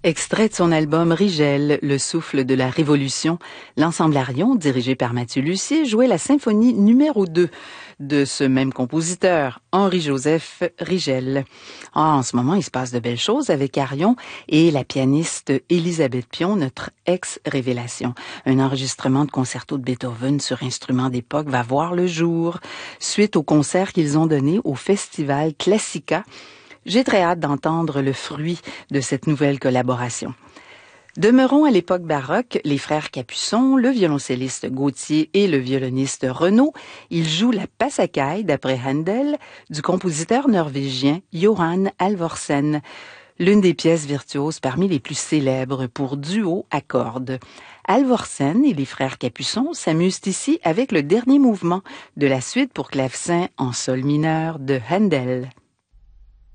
Extrait de son album Rigel, Le souffle de la Révolution, l'ensemble Arion, dirigé par Mathieu Lussier, jouait la symphonie numéro 2 de ce même compositeur, Henri-Joseph Rigel. En ce moment, il se passe de belles choses avec Arion et la pianiste Élisabeth Pion, notre ex-révélation. Un enregistrement de concerto de Beethoven sur instruments d'époque va voir le jour, suite au concert qu'ils ont donné au festival Classica. J'ai très hâte d'entendre le fruit de cette nouvelle collaboration. Demeurons à l'époque baroque, les frères Capuçon, le violoncelliste Gauthier et le violoniste Renaud, ils jouent la Passacaglie d'après Handel du compositeur norvégien Johan Alvorsen, l'une des pièces virtuoses parmi les plus célèbres pour duo à cordes. Alvorsen et les frères Capuçon s'amusent ici avec le dernier mouvement de la suite pour clavecin en sol mineur de Handel.